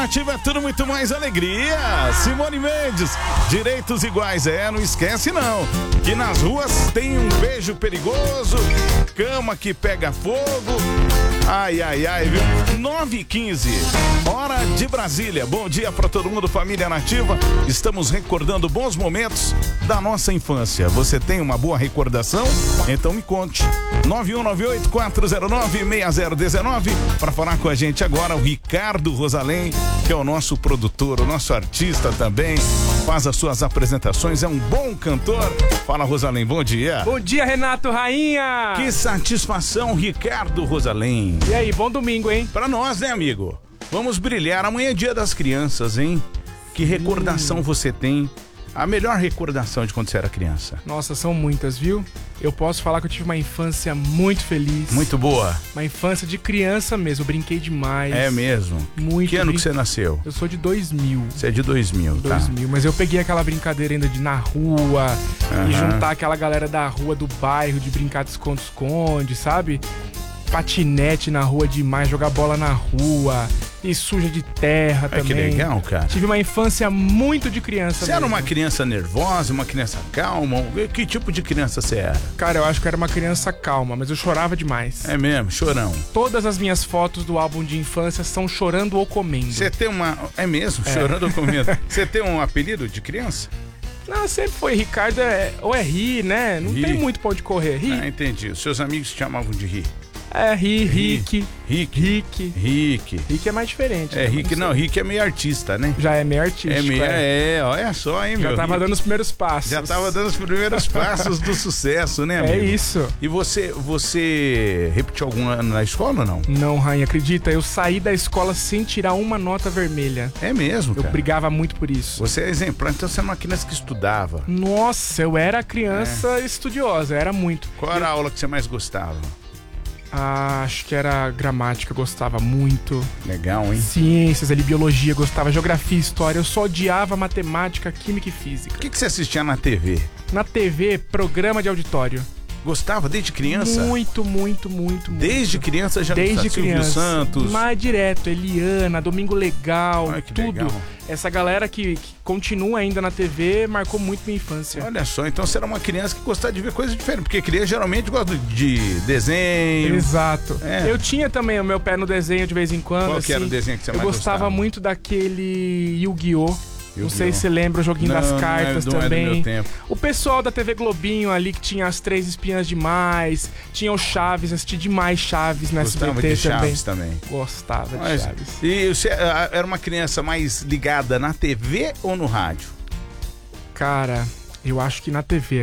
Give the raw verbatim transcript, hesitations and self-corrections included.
Nativa é tudo muito mais alegria. Simone Mendes, direitos iguais, é, não esquece não, que nas ruas tem um beijo perigoso, cama que pega fogo. Ai, ai, ai, viu? nove e quinze, hora de Brasília. Bom dia pra todo mundo, família Nativa. Estamos recordando bons momentos da nossa infância. Você tem uma boa recordação? Então me conte. nove um nove oito, quatro zero nove, seis zero um nove. Para falar com a gente agora, o Ricardo Rosalém, que é o nosso produtor, o nosso artista também. Faz as suas apresentações, é um bom cantor. Fala, Rosalém, bom dia. Bom dia, Renato Rainha. Que satisfação, Ricardo Rosalém. E aí, bom domingo, hein? Pra nós, né, amigo? Vamos brilhar. Amanhã é dia das crianças, hein? Que recordação hum. você tem? A melhor recordação de quando você era criança? Nossa, são muitas, viu? Eu posso falar que eu tive uma infância muito feliz. Muito boa. Uma infância de criança mesmo, eu brinquei demais. É mesmo? Muito. Que ano brin... que você nasceu? Eu sou de dois mil. Você é de dois mil, tá? dois mil, mas eu peguei aquela brincadeira ainda de ir na rua, Uhum. e juntar aquela galera da rua, do bairro, de brincar de esconde-esconde, sabe? Patinete na rua demais, jogar bola na rua, e suja de terra Ai, também. que legal, cara. Tive uma infância muito de criança. Você mesmo. era uma criança nervosa, uma criança calma? Que tipo de criança você era? Cara, eu acho que eu era uma criança calma, mas eu chorava demais. É mesmo, chorão. Todas as minhas fotos do álbum de infância são chorando ou comendo. Você tem uma... É mesmo, É. chorando ou comendo. Você tem um apelido de criança? Não, sempre foi Ricardo, é, ou é Ri, né? Não Ri. tem muito pra onde correr. Ri. Ah, entendi. Os seus amigos te chamavam de Ri. É, Ri, Rick. Rick. Rick. Rick. Rick é mais diferente. É, né? Rick não, Rick é meio artista, né? Já é meio artístico. É meio, é. é, olha só, hein, meu. Já tava Rick. dando os primeiros passos. Já tava dando os primeiros passos do sucesso, né, amigo? É isso. E você, você repetiu algum ano na escola ou não? Não, Rainha, acredita? Eu saí da escola sem tirar uma nota vermelha. É mesmo, Eu cara? brigava muito por isso. Você é exemplar, então você era uma criança que estudava. Nossa, eu era criança estudiosa, era muito. Qual era a aula que você mais gostava? Ah, acho que era gramática, eu gostava muito. Legal, hein? Ciências, ali, biologia, eu gostava. Geografia, história, eu só odiava matemática, química e física. O que, que você assistia na T V? Na T V, programa de auditório. Gostava desde criança? Muito, muito, muito, muito. Desde criança já Desde gostava? Silvio criança. Santos. Mais direto, Eliana, Domingo Legal, Ai, que tudo. legal. Essa galera que, que continua ainda na T V marcou muito minha infância. Olha só, então você era uma criança que gostava de ver coisas diferentes, porque criança geralmente gosta de desenho. Exato. É. Eu tinha também o meu pé no desenho de vez em quando. Qual assim. que era o desenho que você Eu mais gostava gostava? muito daquele Yu-Gi-Oh! Não Yu-Gi-Oh! sei se você lembra o joguinho Não, das não é- cartas não é do também. meu tempo. O pessoal da T V Globinho ali que tinha as três espiãs demais, tinha o Chaves, assisti demais Chaves no Gostava S B T de também. Chaves também. Gostava de Mas, Chaves. e você ah, era uma criança mais ligada na T V ou no rádio? Cara, eu acho que na T V.